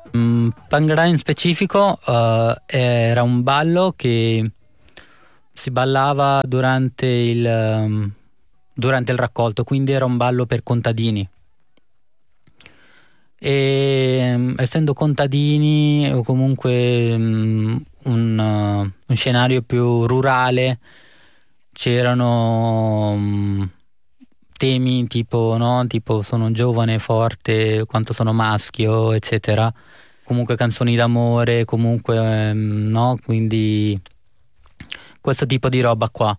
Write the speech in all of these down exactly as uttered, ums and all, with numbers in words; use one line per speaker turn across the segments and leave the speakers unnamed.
Mm, Bhangra in specifico eh, era un ballo che si ballava durante il, ehm, durante il raccolto, quindi era un ballo per contadini. E mm, essendo contadini o comunque mm, un, uh, un scenario più rurale, c'erano mm, temi tipo, no? Tipo sono giovane, forte, quanto sono maschio, eccetera. Comunque canzoni d'amore, comunque ehm, no? Quindi questo tipo di roba qua.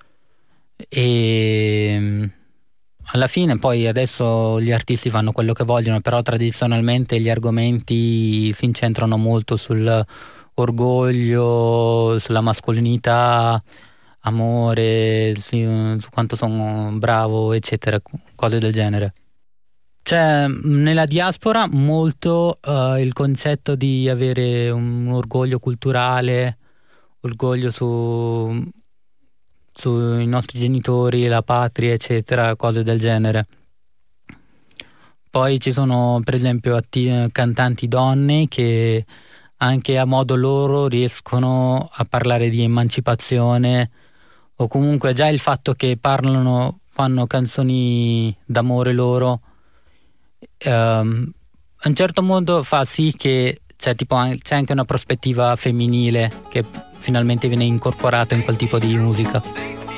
E mm, alla fine poi adesso gli artisti fanno quello che vogliono, però tradizionalmente gli argomenti si incentrano molto sul orgoglio, sulla mascolinità, amore, sì, su quanto sono bravo, eccetera, cose del genere. C'è mh, nella diaspora molto eh, il concetto di avere un orgoglio culturale, orgoglio su, sui nostri genitori, la patria, eccetera, cose del genere. Poi ci sono per esempio atti- cantanti donne che anche a modo loro riescono a parlare di emancipazione o comunque già il fatto che parlano, fanno canzoni d'amore loro, ehm, a un certo modo fa sì che c'è, tipo, an- c'è anche una prospettiva femminile che finalmente viene incorporata in quel tipo di musica.